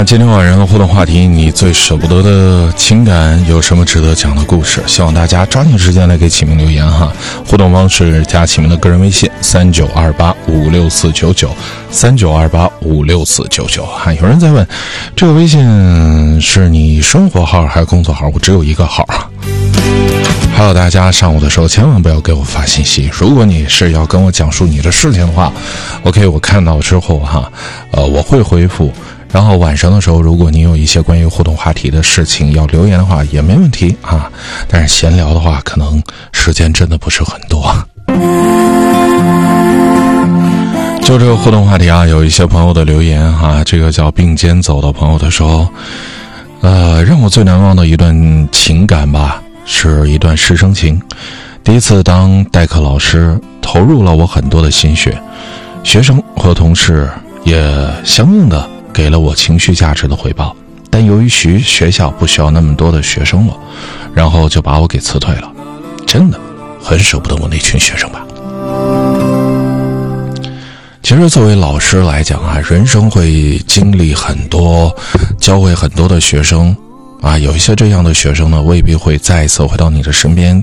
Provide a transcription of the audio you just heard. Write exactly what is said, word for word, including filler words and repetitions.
今天晚上的互动话题，你最舍不得的情感有什么值得讲的故事？希望大家抓紧时间来给启明留言哈。互动方式加启明的个人微信三九二八五六四九九三九二八五六四九九。哈，有人在问，这个微信是你生活号还是工作号？我只有一个号啊。还有大家上午的时候千万不要给我发信息，如果你是要跟我讲述你的事情的话 OK， 我看到之后哈，呃，我会回复。然后晚上的时候，如果你有一些关于互动话题的事情要留言的话也没问题啊，但是闲聊的话可能时间真的不是很多。就这个互动话题啊，有一些朋友的留言哈、啊，这个叫并肩走的朋友的说，呃，让我最难忘的一段情感吧，是一段师生情。第一次当代课老师，投入了我很多的心血，学生和同事也相应的给了我情绪价值的回报，但由于学学校不需要那么多的学生了，然后就把我给辞退了。真的很舍不得我那群学生吧。其实作为老师来讲啊，人生会经历很多，教会很多的学生啊，有一些这样的学生呢，未必会再一次回到你的身边